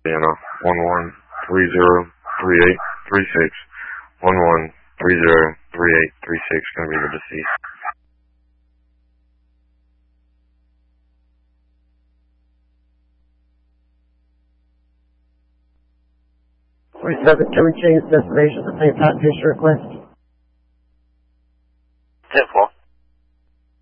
Louisiana, 11303836, 11303836, going to be the deceased. Can we change destination to St. Pat patient request? 10-4.